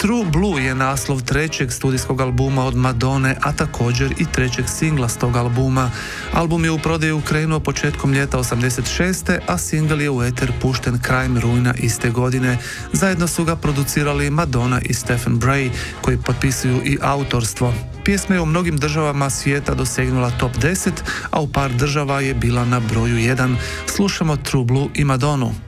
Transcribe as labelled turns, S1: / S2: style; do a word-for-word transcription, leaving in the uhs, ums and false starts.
S1: True Blue je naslov trećeg studijskog albuma od Madone, a također i trećeg singla s tog albuma. Album je u prodaju krenuo početkom ljeta osamdeset šeste. a singl je u eter pušten krajem rujna iste godine. Zajedno su ga producirali Madonna i Stephen Bray, koji potpisuju i autorstvo. Pjesma je u mnogim državama svijeta dosegnula top deset, a u par država je bila na broju jedan. Slušamo True Blue i Madonu.